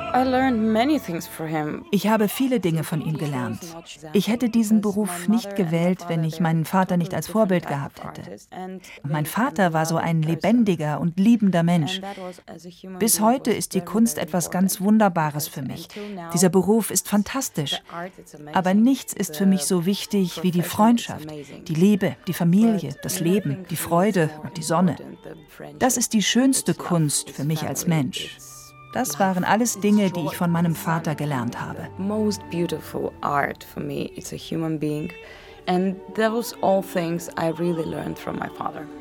Ich habe viele Dinge von ihm gelernt. Ich hätte diesen Beruf nicht gewählt, wenn ich meinen Vater nicht als Vorbild gehabt hätte. Und mein Vater war so ein lebendiger und liebender Mensch. Bis heute ist die Kunst etwas ganz Wunderbares für mich. Dieser Beruf ist fantastisch. Aber nichts ist für mich so wichtig wie die Freundschaft, die Liebe, die Familie, das Leben, die Freude und die Sonne. Das ist die schönste Kunst für mich als Mensch. Das waren alles Dinge, die ich von meinem Vater gelernt habe. Most beautiful art for me is a human being, and those all things I really learned from my father.